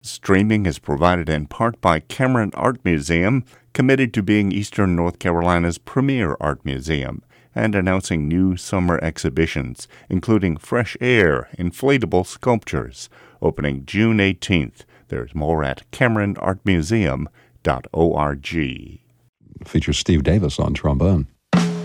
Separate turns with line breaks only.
Streaming is provided in part by Cameron Art Museum, committed to being Eastern North Carolina's premier art museum, and announcing new summer exhibitions, including Fresh Air Inflatable Sculptures, opening June 18th. There's more at CameronArtMuseum.org.
Features Steve Davis on trombone.